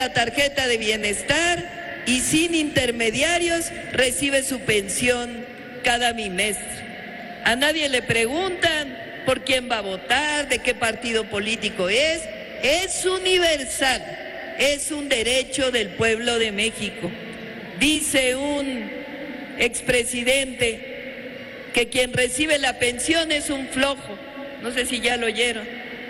la tarjeta de bienestar y sin intermediarios recibe su pensión cada bimestre. A nadie le preguntan por quién va a votar, de qué partido político es universal, es un derecho del pueblo de México. Dice un expresidente que quien recibe la pensión es un flojo, no sé si ya lo oyeron.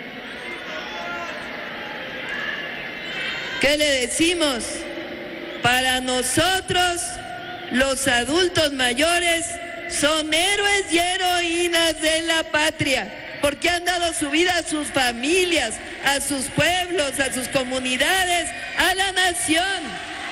¿Qué le decimos? Para nosotros, los adultos mayores son héroes y heroínas de la patria, porque han dado su vida a sus familias, a sus pueblos, a sus comunidades, a la nación.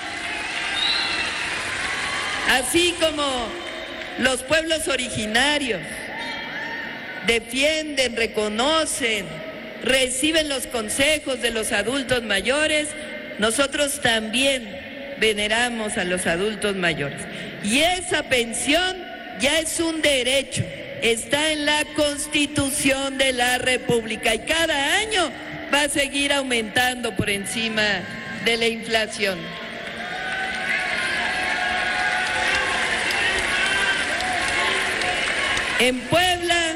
Así como los pueblos originarios defienden, reconocen, reciben los consejos de los adultos mayores, nosotros también veneramos a los adultos mayores. Y esa pensión ya es un derecho, está en la Constitución de la República y cada año va a seguir aumentando por encima de la inflación. En Puebla,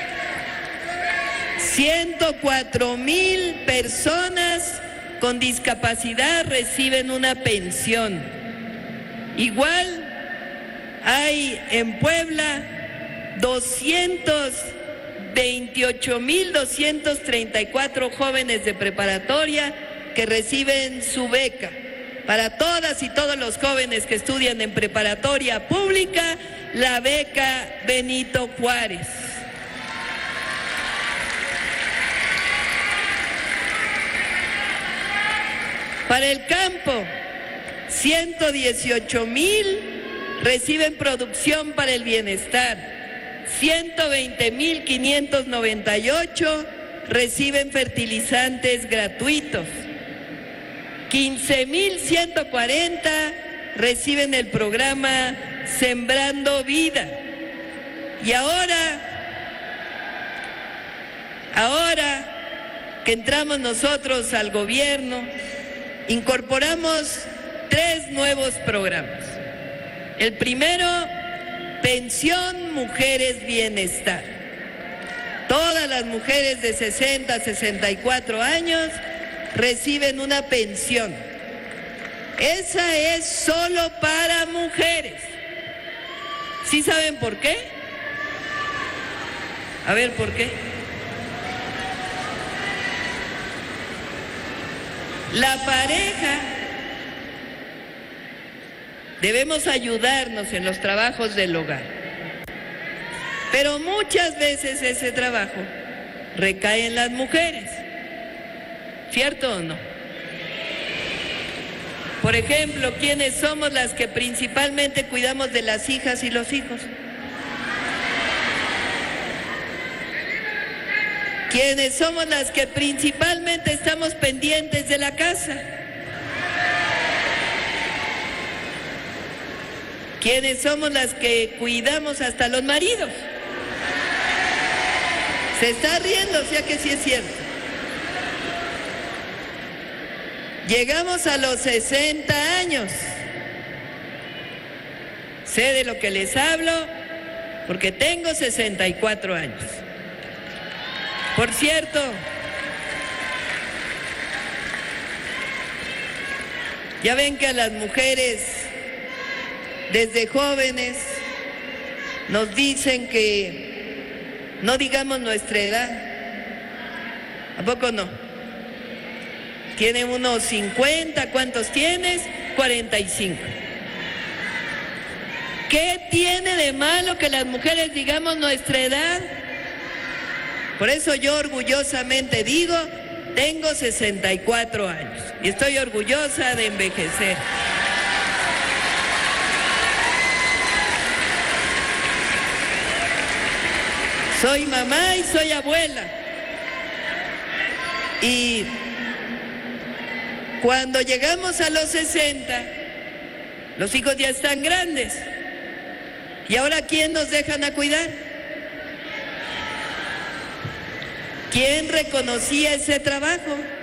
104,000 personas con discapacidad reciben una pensión. Igual hay en Puebla 228,234 jóvenes de preparatoria que reciben su beca. Para todas y todos los jóvenes que estudian en preparatoria pública, la beca Benito Juárez. Para el campo, 118,000 reciben producción para el bienestar, 120,598 reciben fertilizantes gratuitos, 15,140 reciben el programa Sembrando Vida. Y ahora que entramos nosotros al gobierno, incorporamos 3 nuevos programas. El primero, Pensión Mujeres Bienestar. Todas las mujeres de 60 a 64 años reciben una pensión. Esa es solo para mujeres. ¿Sí saben por qué? A ver, ¿por qué? La pareja, debemos ayudarnos en los trabajos del hogar, pero muchas veces ese trabajo recae en las mujeres, ¿cierto o no? Por ejemplo, ¿quiénes somos las que principalmente cuidamos de las hijas y los hijos? ¿Quiénes somos las que principalmente estamos pendientes de la casa? ¿Quiénes somos las que cuidamos hasta los maridos? Se está riendo, o sea que sí es cierto. Llegamos a los 60 años. Sé de lo que les hablo porque tengo 64 años. Por cierto, ya ven que a las mujeres desde jóvenes nos dicen que no digamos nuestra edad. ¿A poco no? Tiene unos 50, ¿cuántos tienes? 45. ¿Qué tiene de malo que las mujeres digamos nuestra edad? Por eso yo orgullosamente digo, tengo 64 años y estoy orgullosa de envejecer. Soy mamá y soy abuela. Y cuando llegamos a los 60, los hijos ya están grandes. ¿Y ahora quién nos dejan a cuidar? ¿Quién reconocía ese trabajo?